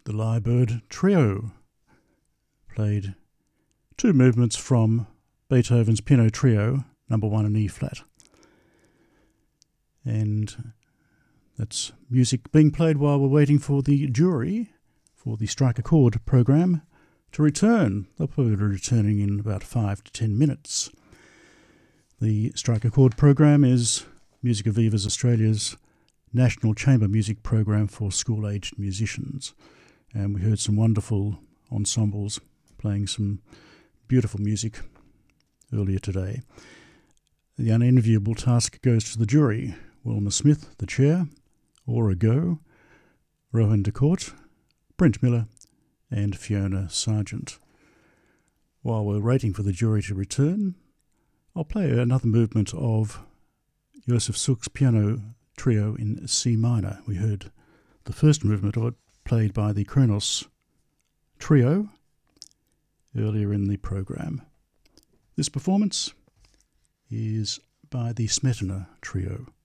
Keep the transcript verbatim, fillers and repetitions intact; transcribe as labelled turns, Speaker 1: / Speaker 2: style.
Speaker 1: the Lyrebird Trio played two movements from Beethoven's Piano Trio, number one in E flat. And that's music being played while we're waiting for the jury for the Strike a Chord program to return. They'll probably be returning in about five to ten minutes. The Strike a Chord program is Musica Viva's Australia's national chamber music program for school-aged musicians. And we heard some wonderful ensembles playing some beautiful music earlier today. The unenviable task goes to the jury. Wilma Smith, the chair, Aura Go, Rohan DeCourt, Brent Miller and Fiona Sargent. While we're waiting for the jury to return, I'll play another movement of Josef Suk's Piano Trio in C minor. We heard the first movement of it played by the Kronos Trio earlier in the program. This performance is by the Smetana Trio.